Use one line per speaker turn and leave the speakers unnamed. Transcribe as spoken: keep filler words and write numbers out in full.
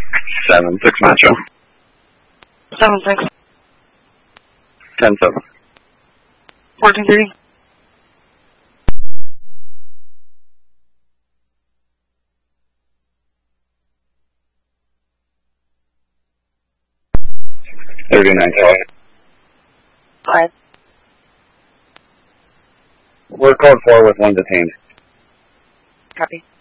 seven six Metro.
seven six.
ten seven.
fourteen three.
thirty-nine Tower.
Five.
We're code four with one detained.
Copy.